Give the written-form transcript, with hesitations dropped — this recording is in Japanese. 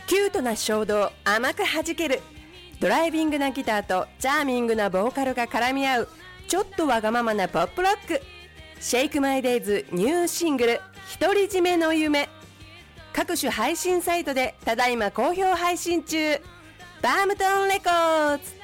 キュートな衝動甘く弾ける、ドライビングなギターとチャーミングなボーカルが絡み合うちょっとわがままなポップロック。シェイクマイデイズニューシングル独り占めの夢、各種配信サイトでただいま好評配信中。バームトーンレコーズ。